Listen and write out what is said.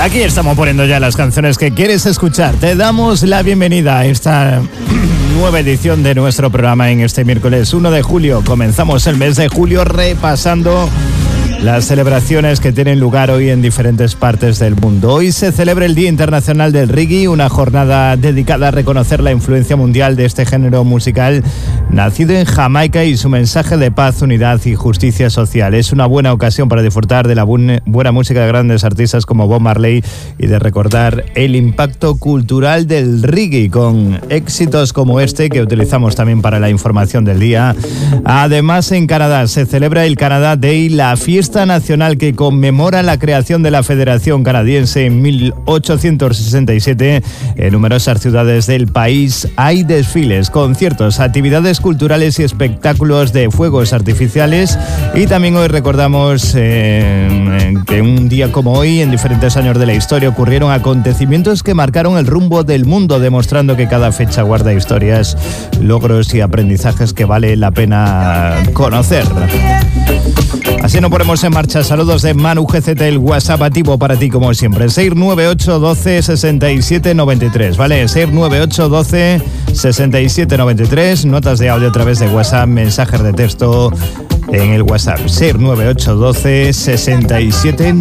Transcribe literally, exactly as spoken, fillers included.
Aquí estamos poniendo ya las canciones que quieres escuchar. Te damos la bienvenida a esta nueva edición de nuestro programa en este miércoles uno de julio. Comenzamos el mes de julio repasando las celebraciones que tienen lugar hoy en diferentes partes del mundo. Hoy se celebra el Día Internacional del Reggae, una jornada dedicada a reconocer la influencia mundial de este género musical nacido en Jamaica y su mensaje de paz, unidad y justicia social. Es una buena ocasión para disfrutar de la bu- buena música de grandes artistas como Bob Marley y de recordar el impacto cultural del reggae con éxitos como este que utilizamos también para la información del día. Además, en Canadá se celebra el Canada Day, la fiesta nacional que conmemora la creación de la Federación Canadiense en mil ochocientos sesenta y siete. En numerosas ciudades del país hay desfiles, conciertos, actividades culturales y espectáculos de fuegos artificiales. Y también hoy recordamos eh, que un día como hoy, en diferentes años de la historia, ocurrieron acontecimientos que marcaron el rumbo del mundo, demostrando que cada fecha guarda historias, logros y aprendizajes que vale la pena conocer. Así nos ponemos en marcha. Saludos de Manu G Z, el WhatsApp activo para ti como siempre. seis nueve ocho, doce, sesenta y siete, noventa y tres, ¿vale? seis nueve ocho, doce, sesenta y siete, noventa y tres. Notas de audio a través de WhatsApp, mensajes de texto en el WhatsApp. seis nueve ocho, doce, sesenta y siete,